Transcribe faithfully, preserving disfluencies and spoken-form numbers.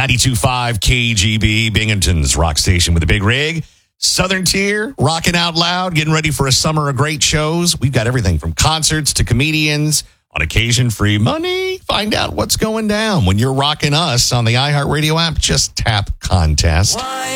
ninety-two point five K G B, Binghamton's rock station with a big rig. Southern Tier, rocking out loud, getting ready for a summer of great shows. We've got everything from concerts to comedians. On occasion, free money. Find out what's going down when you're rocking us on the iHeartRadio app. Just tap contest.